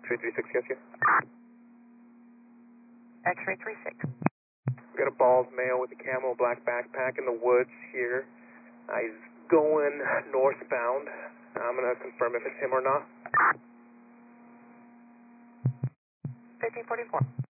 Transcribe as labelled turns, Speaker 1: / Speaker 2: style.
Speaker 1: X-ray 36, yes, yes.
Speaker 2: X-ray 36.
Speaker 1: We got a bald male with a camo black backpack in the woods here. He's going northbound. I'm going to confirm if it's him or not.
Speaker 2: 1544.